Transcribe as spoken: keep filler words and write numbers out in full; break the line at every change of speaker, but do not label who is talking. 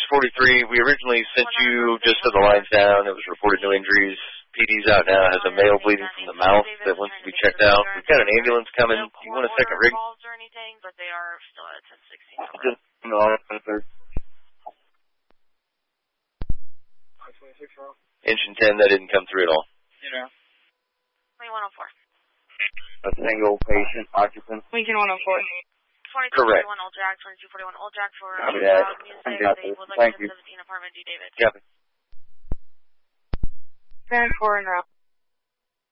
forty-three, we originally sent you just to the lines down. It was reported no injuries. P D's out now. Has a male bleeding from the mouth that wants to be checked out. We've got an ambulance coming. Do you want a second rig?
Or anything, but they are still at ten sixteen.
No, Engine ten, that didn't come through at all.
Yeah. twenty-one oh four.
A single patient occupant.
Lincoln one oh four. twenty-two forty-one Old Jack, twenty-two forty-one Old Jack for uh, music. They would like
Thank
to
you.
seventeen apartment D. David.
Copy.
ten four and route.